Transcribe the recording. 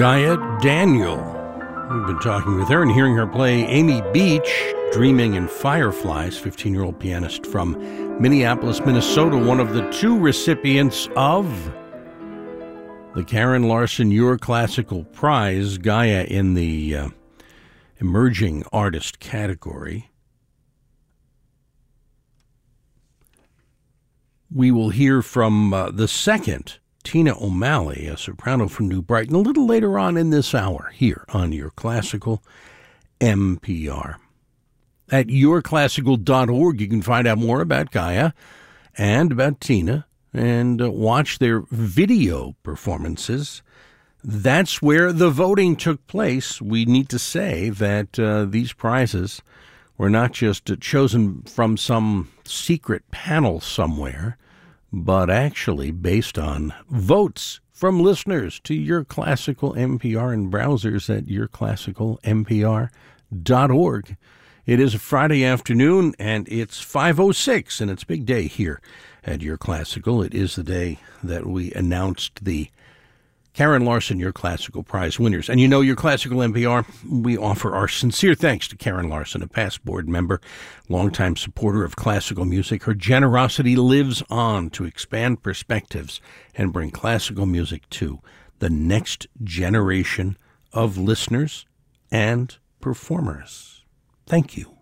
Gaia Daniel. We've been talking with her and hearing her play Amy Beach, Dreaming in Fireflies, 15-year-old pianist from Minneapolis, Minnesota, one of the two recipients of the Karen Larson Your Classical Prize, Gaia in the Emerging Artist category. We will hear from the second, Tina O'Malley, a soprano from New Brighton, a little later on in this hour here on Your Classical NPR. At yourclassical.org, you can find out more about Gaia and about Tina and watch their video performances. That's where the voting took place. We need to say that these prizes were not just chosen from some secret panel somewhere, but actually based on votes from listeners to Your Classical NPR and browsers at yourclassicalnpr.org. It is a Friday afternoon, and it's 5:06, and it's a big day here at Your Classical. It is the day that we announced the Karen Larson Your Classical Prize winners. And you know, Your Classical NPR, we offer our sincere thanks to Karen Larson, a past board member, longtime supporter of classical music. Her generosity lives on to expand perspectives and bring classical music to the next generation of listeners and performers. Thank you.